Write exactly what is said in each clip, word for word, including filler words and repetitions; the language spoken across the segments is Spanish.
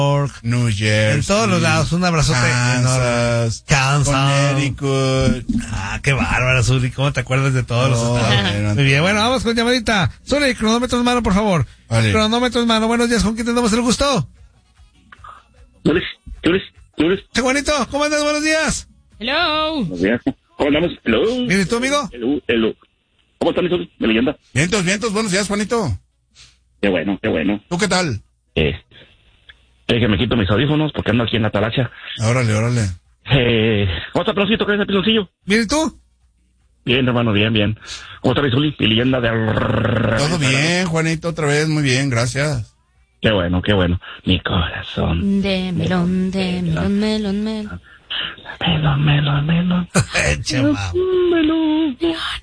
New Jersey, en todos los lados, un abrazote Kansas, Kansas, Connecticut. Ah, qué bárbara, Zuli, ¿cómo te acuerdas de todos Oh, los estados? bueno, Muy bien, bueno, vamos con llamadita. Zuli, cronómetro en mano, por favor. Vale. Cronómetro en mano, buenos días, ¿con quién tenemos el gusto? Luis, Luis, Luis. Che, Juanito, ¿cómo andas? Buenos días. Hello. Buenos días. ¿Cómo andamos? Hello. Bien, ¿y tú, amigo? Hello, hello. ¿Cómo están, Luis? ¿De leyenda? Vientos, vientos, buenos días, Juanito. Qué bueno, qué bueno. ¿Tú qué tal? Eh, eh, que me quito mis audífonos porque ando aquí en la talacha. Órale, órale. Eh, ¿cómo está, Peloncito? ¿Qué es el piloncillo? Bien, ¿y tú? Bien, hermano, bien, bien. ¿Cómo está, Luis? Mi leyenda de... Todo bien, Juanito, otra vez, muy bien, gracias. Qué bueno, qué bueno. Mi corazón. De melón, de melón, melón, melón. Melón, melón, melón. Che, wow. Melón.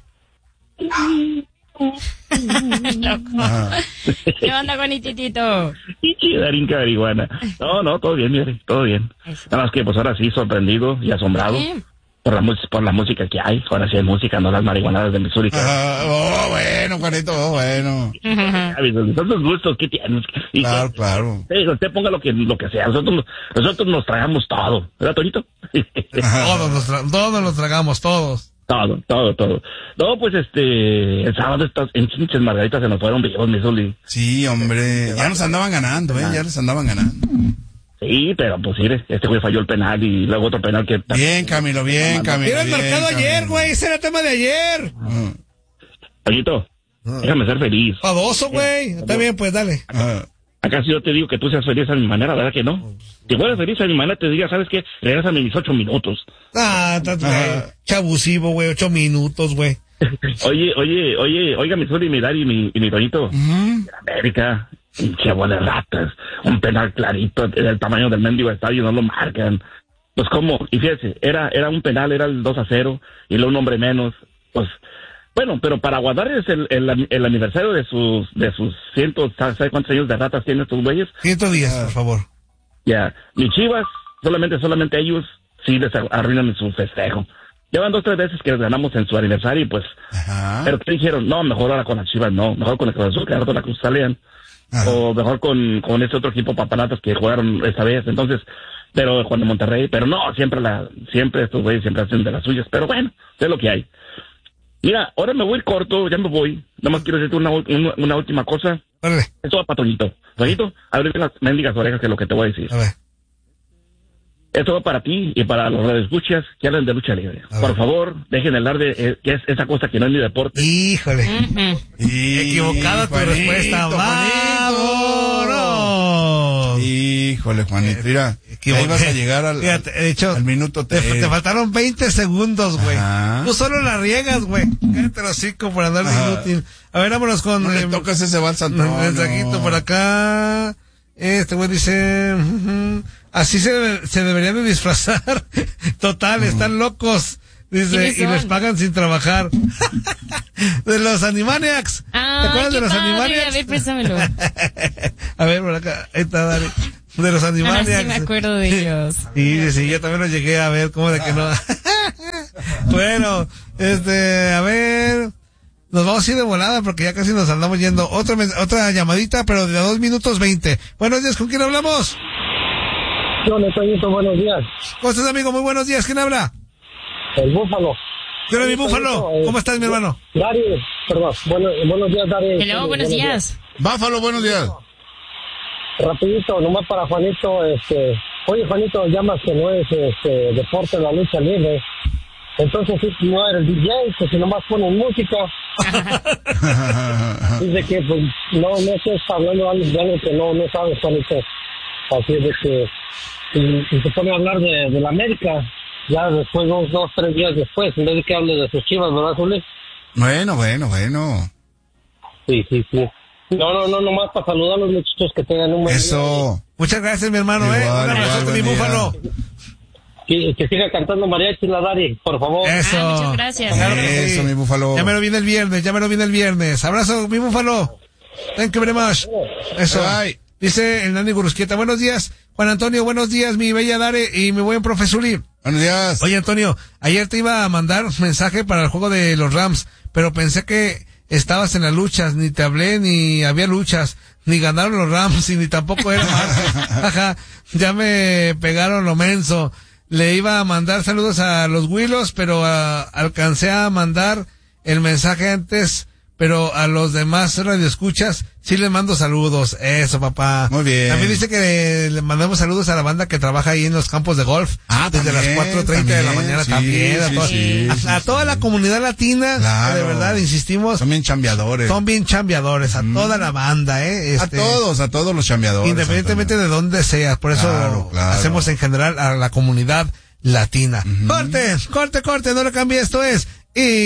Ajá. ¿Qué onda con el titito? Y chidarín cabriguana. No, no, todo bien, mire, todo bien. Eso. Nada más que pues ahora sí sorprendido y asombrado ¿Qué? por la, mus- por la música que hay. Ahora sí hay música, no las marihuanadas de Missouri. Ajá. Oh, bueno, Juanito, oh, bueno. Son tus gustos, ¿qué tienes? Y Claro, que- claro. eh, usted ponga lo que lo que sea. Nosotros, nosotros nos tragamos todo. ¿Verdad, Torito? Todos nos, tra- todos nos tragamos, todos. todo, todo, todo. No, pues este, el sábado estas, en Chinches Margaritas se nos fueron vivos, Missouri. Sí, hombre, ya nos andaban ganando, ¿eh? Ya nos andaban ganando. Sí, pero pues mire, este güey falló el penal y luego otro penal que... Bien, Camilo, bien, Camilo. Era el bien, mercado Camilo. ayer, güey, ese era el tema de ayer. Ajá. Torito, déjame ser feliz. Fadoso, güey. Está bien, pues, dale. Ajá. ¿Acaso yo te digo que tú seas feliz a mi manera, verdad que no? Si fueras feliz a mi manera, te diría, ¿sabes qué? Regrésame mis ocho minutos. Ah, está Ajá. chabusivo, güey, ocho minutos, güey. Oye, oye, oye, oiga, mi Zuli, mi Dari y mi, y mi Tonito. Ujú. América, pinche bola de ratas. Un penal clarito del tamaño del mendigo estadio, no lo marcan. Pues, ¿cómo? Y fíjese, era, era un penal, era el dos a cero, y luego un hombre menos. Pues, bueno, pero para guardarles el, el, el aniversario de sus, de sus cientos, ¿sabes cuántos años de ratas tienen estos güeyes? Ciento días, por favor. Ya, mis Chivas, solamente, solamente ellos sí les arruinan su festejo. Llevan dos, tres veces que les ganamos en su aniversario y pues, Ajá. pero ¿qué dijeron? No, mejor ahora con las Chivas, no, mejor con el Cruz Azul, que ahora con la Cruz Salían, Ajá. o mejor con, con ese otro equipo papanatas que jugaron esta vez, entonces, pero Juan de Monterrey, pero no, siempre la, siempre estos güeyes siempre hacen de las suyas, pero bueno, es lo que hay. Mira, ahora me voy corto, ya me voy, nada más quiero decirte una, una, una última cosa, Órale, esto va para Toñito, Toñito, abre las mendigas orejas que es lo que te voy a decir. a ver. Esto va para ti y para los radioescuchas que hablan de lucha libre. A Por ver. favor, dejen de hablar de eh, que es esa cosa que no es ni deporte. Híjole. Ujú. Y- Equivocada tu Juanito, respuesta. Juanito. ¡Vámonos! Híjole, Juanito, mira, Equivoqué. ahí vas a llegar al, Fíjate, de hecho, al minuto te, tres. te faltaron veinte segundos, güey. Ajá. Tú solo la riegas, güey. Cállate los cinco por andar de Ajá. inútil. A ver, vámonos con... No le eh, tocas ese vals un Antonio. mensajito por acá. Este güey dice... ujú, así se, debe- se deberían de disfrazar. Total, están locos. Dice, ¿Quiénes y les son? pagan sin trabajar. De los Animaniacs. ¿Te Ah, acuerdas de qué los padre, Animaniacs? a ver, préstamelo. A ver, por acá. Ahí está, Dani. De los Ah, Animaniacs. sí me acuerdo de ellos. Sí, sí, yo también lo llegué a ver, ¿cómo de que no? Bueno, este, a ver, nos vamos a ir de volada porque ya casi nos andamos yendo. Otra, men- otra llamadita, pero de dos minutos veinte. Buenos días, ¿con quién hablamos? Yo, Toñito, buenos días. ¿Cómo estás, amigo? Muy buenos días, ¿quién habla? El Búfalo. Yo mi Toñito, búfalo. eh, ¿Cómo estás, mi hermano? Dari, perdón, bueno, buenos días, Dari. Hello, buenos días. Báfalo, buenos días. Rapidito, nomás para Juanito, este, oye, Juanito, llamas que no es este, deporte la lucha libre. Entonces, sí, no eres D J, que si nomás ponen música. Dice que, pues, no, no estés hablando de algo de algo que no, no sabes, Juanito. Así es de que, si, si se pone a hablar de, de la América, ya después, dos, dos, tres días después, en vez de que hable de sus Chivas, ¿verdad, Zuli? Bueno, bueno, bueno. Sí, sí, sí. No, no, no, nomás para saludar a los muchachos que tengan un buen día. Eso. Muchas gracias, mi hermano, Igual, eh. Un igual, abrazote, mi buen día. búfalo. Que, que siga cantando mariachi la Dari, por favor. Eso. Ah, muchas gracias. Claro que sí. Eso, mi búfalo. Ya me lo viene el viernes, ya me lo viene el viernes. Abrazo, mi búfalo. Thank you very much. Eso. Bye. Dice el Nani Gurusquieta, buenos días, Juan Antonio, buenos días, mi bella Dare y mi buen profesor. Buenos días. Oye, Antonio, ayer te iba a mandar mensaje para el juego de los Rams, pero pensé que estabas en las luchas, ni te hablé, ni había luchas. ni ganaron los Rams y ni tampoco era martes. Ajá, ya me pegaron lo menso. Le iba a mandar saludos a los Willos, pero a, alcancé a mandar el mensaje antes, pero a los demás radioescuchas sí les mando saludos. Eso, papá. Muy bien. También dice que le mandamos saludos a la banda que trabaja ahí en los campos de golf. Ah, desde también, las cuatro treinta de la también, mañana sí, también. A, sí, to- sí, a, sí, a toda sí. la comunidad latina, Claro. de verdad, insistimos, Son bien chambeadores. son bien chambeadores, a Mm. toda la banda, eh. A Este, todos, a todos los chambeadores. independientemente Antonio. de dónde seas, por eso Claro, claro. hacemos en general a la comunidad latina. Ujú. Corte, corte, corte, no le cambie, esto es... Y